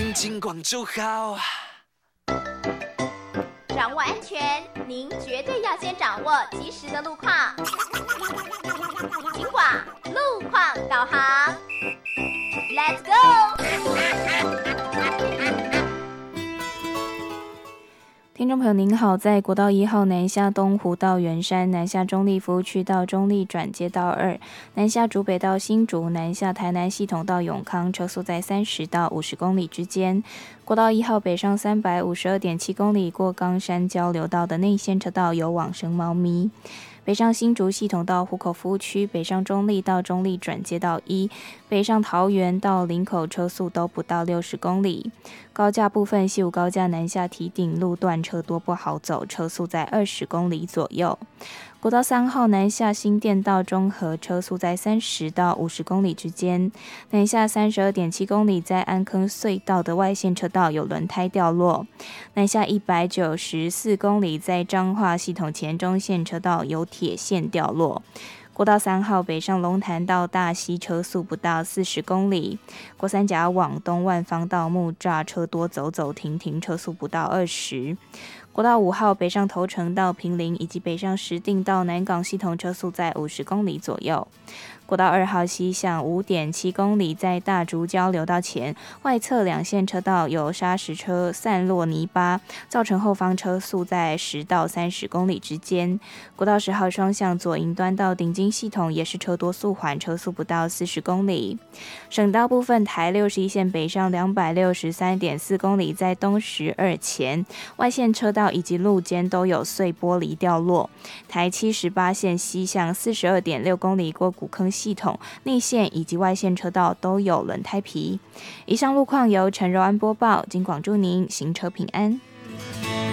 金广就好。 掌握安全，您绝对要先掌握及时的路况。金广路况导航 ，Let's go！ 听众朋友您好，在国道1号南下东湖到圆山，南下中立服务区到中立转接道2，南下竹北到新竹，南下台南系统到永康，车速在30到50公里之间。国道1号北上352.7公里，过冈山交流道的内线车道有往生猫咪。北上新竹系统到湖口服务区，北上中立到中立转接道1，北上桃园到林口车速都不到60公里。高架部分，西武高架南下堤顶路段车多不好走，车速在20公里左右。国道3号南下新店到中和，车速在30到50公里之间。南下32.7公里，在安坑隧道的外线车道有轮胎掉落。南下194公里，在彰化系统前中线车道有铁线掉落。国道3号北上龙潭到大溪，车速不到40公里。国三甲往东万方到木栅，车多走走停停，车速不到20。国道5号北上头城到坪林，以及北上石碇到南港系统，车速在50公里左右。国道2号西向5.7公里，在大竹交流道前外侧两线车道有砂石车散落泥巴，造成后方车速在10到30公里之间。国道10号双向左营端到顶金系统也是车多速缓，车速不到40公里。省道部分，台61线北上263.4公里，在东12前外线车道以及路肩都有碎玻璃掉落。台78线西向42.6公里，过古坑系统内线以及外线车道都有轮胎皮。以上路况由陈柔安播报，金广祝您行车平安。